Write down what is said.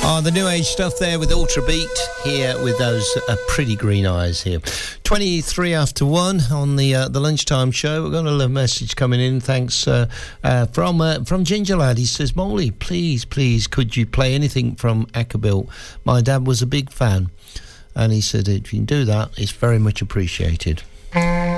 Oh, the new age stuff there with Ultra Beat here with those pretty green eyes here. 23 after 1 on the lunchtime show. We've got a little message coming in. Thanks from Ginger Lad. He says, Molly, please, could you play anything from Ackerbilt? My dad was a big fan. And he said, if you can do that, it's very much appreciated.